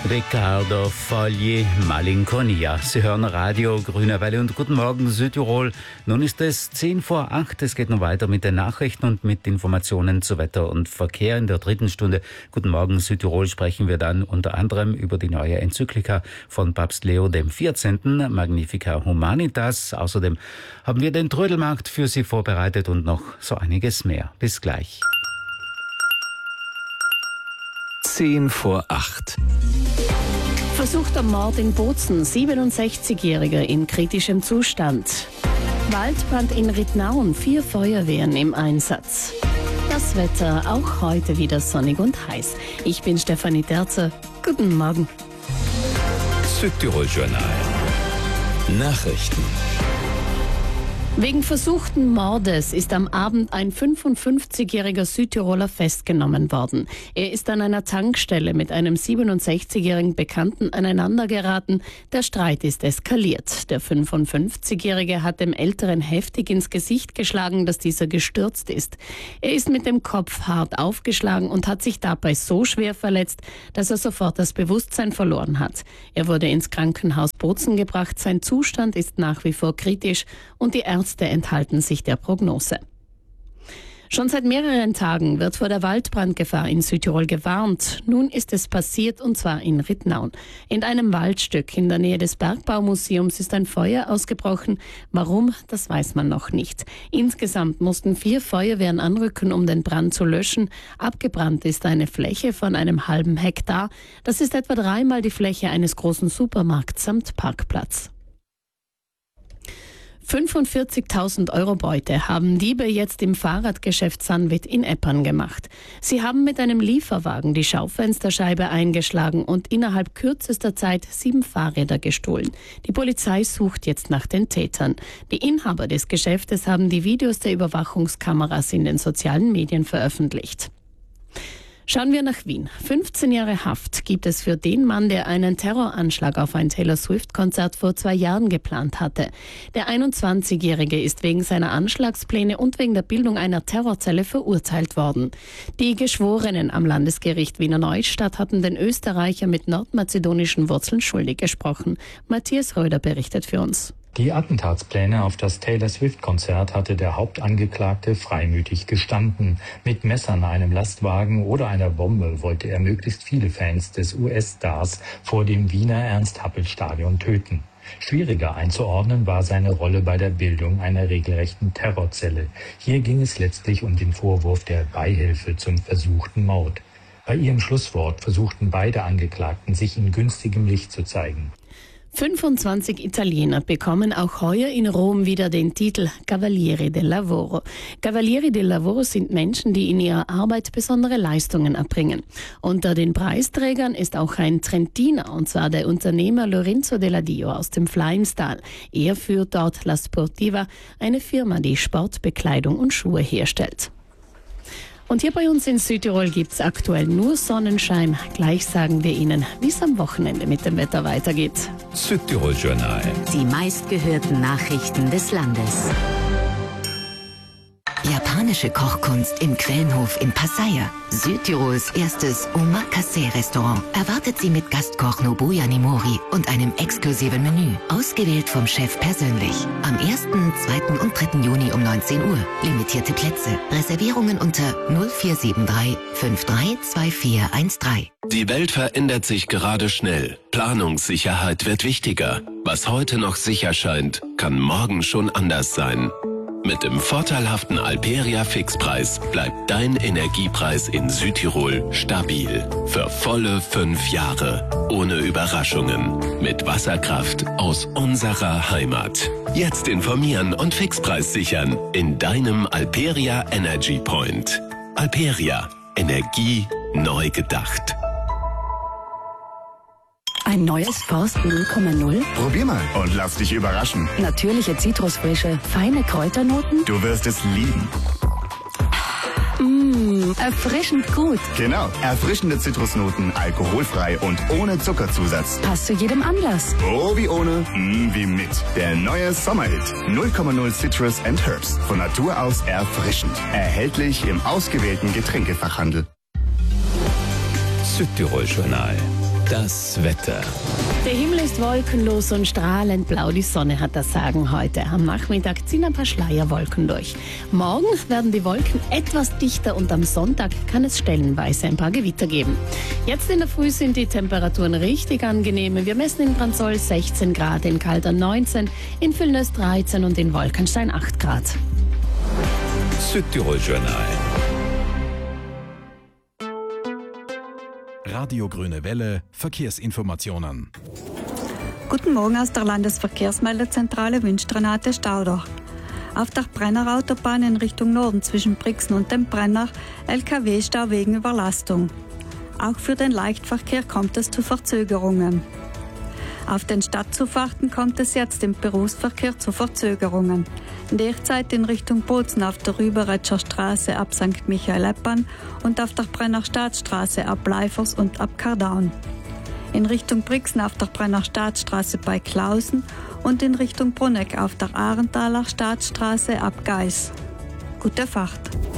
Riccardo Fogli, Malinconia. Sie hören Radio Grüne Welle und guten Morgen Südtirol. Nun ist es 7:10. Es geht noch weiter mit den Nachrichten und mit Informationen zu Wetter und Verkehr in der dritten Stunde. Guten Morgen Südtirol sprechen wir dann unter anderem über die neue Enzyklika von Papst Leo XIV., Magnifica Humanitas. Außerdem haben wir den Trödelmarkt für Sie vorbereitet und noch so einiges mehr. Bis gleich. 7:08. Versuchter Mord in Bozen, 67-Jähriger in kritischem Zustand. Waldbrand in Rittnauen, 4 Feuerwehren im Einsatz. Das Wetter auch heute wieder sonnig und heiß. Ich bin Stefanie Terzer. Guten Morgen. Südtirol Journal. Nachrichten. Wegen versuchten Mordes ist am Abend ein 55-jähriger Südtiroler festgenommen worden. Er ist an einer Tankstelle mit einem 67-jährigen Bekannten aneinandergeraten. Der Streit ist eskaliert. Der 55-jährige hat dem Älteren heftig ins Gesicht geschlagen, dass dieser gestürzt ist. Er ist mit dem Kopf hart aufgeschlagen und hat sich dabei so schwer verletzt, dass er sofort das Bewusstsein verloren hat. Er wurde ins Krankenhaus Bozen gebracht. Sein Zustand ist nach wie vor kritisch und die Ärzte enthalten sich der Prognose. Schon seit mehreren Tagen wird vor der Waldbrandgefahr in Südtirol gewarnt. Nun ist es passiert, und zwar in Rittnauen. In einem Waldstück in der Nähe des Bergbaumuseums ist ein Feuer ausgebrochen. Warum, das weiß man noch nicht. Insgesamt mussten 4 Feuerwehren anrücken, um den Brand zu löschen. Abgebrannt ist eine Fläche von einem halben Hektar. Das ist etwa 3-mal die Fläche eines großen Supermarkts samt Parkplatz. 45.000 € Beute haben Diebe jetzt im Fahrradgeschäft Sanwit in Eppern gemacht. Sie haben mit einem Lieferwagen die Schaufensterscheibe eingeschlagen und innerhalb kürzester Zeit 7 Fahrräder gestohlen. Die Polizei sucht jetzt nach den Tätern. Die Inhaber des Geschäftes haben die Videos der Überwachungskameras in den sozialen Medien veröffentlicht. Schauen wir nach Wien. 15 Jahre Haft gibt es für den Mann, der einen Terroranschlag auf ein Taylor Swift-Konzert vor 2 Jahren geplant hatte. Der 21-Jährige ist wegen seiner Anschlagspläne und wegen der Bildung einer Terrorzelle verurteilt worden. Die Geschworenen am Landesgericht Wiener Neustadt hatten den Österreicher mit nordmazedonischen Wurzeln schuldig gesprochen. Matthias Röder berichtet für uns. Die Attentatspläne auf das Taylor Swift-Konzert hatte der Hauptangeklagte freimütig gestanden. Mit Messern, einem Lastwagen oder einer Bombe wollte er möglichst viele Fans des US-Stars vor dem Wiener Ernst-Happel-Stadion töten. Schwieriger einzuordnen war seine Rolle bei der Bildung einer regelrechten Terrorzelle. Hier ging es letztlich um den Vorwurf der Beihilfe zum versuchten Mord. Bei ihrem Schlusswort versuchten beide Angeklagten, sich in günstigem Licht zu zeigen. 25 Italiener bekommen auch heuer in Rom wieder den Titel Cavalieri del Lavoro. Cavalieri del Lavoro sind Menschen, die in ihrer Arbeit besondere Leistungen erbringen. Unter den Preisträgern ist auch ein Trentiner, und zwar der Unternehmer Lorenzo Della Dio aus dem Fleinstal. Er führt dort La Sportiva, eine Firma, die Sportbekleidung und Schuhe herstellt. Und hier bei uns in Südtirol gibt's aktuell nur Sonnenschein. Gleich sagen wir Ihnen, wie es am Wochenende mit dem Wetter weitergeht. Südtirol Journal. Die meistgehörten Nachrichten des Landes. Japanische Kochkunst im Quellenhof in Passaia. Südtirols erstes Omakase-Restaurant erwartet Sie mit Gastkoch Nobuya Nimori und einem exklusiven Menü, ausgewählt vom Chef persönlich. Am 1., 2. und 3. Juni um 19 Uhr. Limitierte Plätze. Reservierungen unter 0473 532413. Die Welt verändert sich gerade schnell. Planungssicherheit wird wichtiger. Was heute noch sicher scheint, kann morgen schon anders sein. Mit dem vorteilhaften Alperia Fixpreis bleibt dein Energiepreis in Südtirol stabil. Für volle 5 Jahre. Ohne Überraschungen. Mit Wasserkraft aus unserer Heimat. Jetzt informieren und Fixpreis sichern in deinem Alperia Energy Point. Alperia. Energie neu gedacht. Ein neues Forst 0,0? Probier mal und lass dich überraschen. Natürliche Zitrusfrische, feine Kräuternoten? Du wirst es lieben. Erfrischend gut. Genau, erfrischende Zitrusnoten, alkoholfrei und ohne Zuckerzusatz. Passt zu jedem Anlass. Oh, wie ohne, wie mit. Der neue Sommerhit 0,0 Citrus and Herbs. Von Natur aus erfrischend. Erhältlich im ausgewählten Getränkefachhandel. Südtirol Journal. Das Wetter. Der Himmel ist wolkenlos und strahlend blau. Die Sonne hat das Sagen heute. Am Nachmittag ziehen ein paar Schleierwolken durch. Morgen werden die Wolken etwas dichter und am Sonntag kann es stellenweise ein paar Gewitter geben. Jetzt in der Früh sind die Temperaturen richtig angenehm. Wir messen in Brandsol 16 Grad, in Calder 19, in Villnös 13 und in Wolkenstein 8 Grad. Südtirol Journal. Radio Grüne Welle, Verkehrsinformationen. Guten Morgen aus der Landesverkehrsmeldezentrale wünscht Renate Stauder. Auf der Brenner Autobahn in Richtung Norden zwischen Brixen und dem Brenner LKW-Stau wegen Überlastung. Auch für den Leichtverkehr kommt es zu Verzögerungen. Auf den Stadtzufahrten kommt es jetzt im Berufsverkehr zu Verzögerungen. Derzeit in Richtung Bozen auf der Rüberetscher Straße ab St. Michael-Eppan und auf der Brenner Staatsstraße ab Leifers und ab Kardaun. In Richtung Brixen auf der Brenner Staatsstraße bei Klausen und in Richtung Brunegg auf der Ahrenthaler Staatsstraße ab Geis. Gute Fahrt!